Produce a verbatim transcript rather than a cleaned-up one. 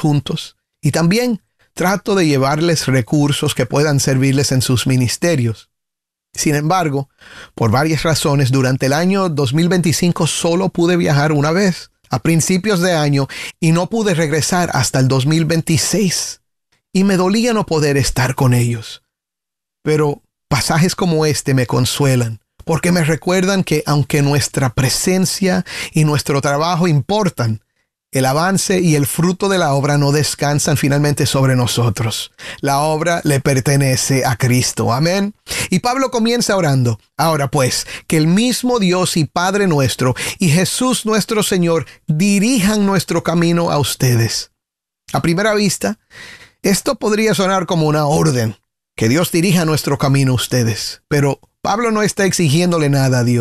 juntos y también trato de llevarles recursos que puedan servirles en sus ministerios. Sin embargo, por varias razones, durante el año dos mil veinticinco solo pude viajar una vez, a principios de año, y no pude regresar hasta el dos mil veintiséis. Y me dolía no poder estar con ellos. Pero pasajes como este me consuelan, porque me recuerdan que aunque nuestra presencia y nuestro trabajo importan, el avance y el fruto de la obra no descansan finalmente sobre nosotros. La obra le pertenece a Cristo. Amén. Y Pablo comienza orando. Ahora pues, que el mismo Dios y Padre nuestro y Jesús nuestro Señor dirijan nuestro camino a ustedes. A primera vista, esto podría sonar como una orden. Que Dios dirija nuestro camino a ustedes. Pero Pablo no está exigiéndole nada a Dios.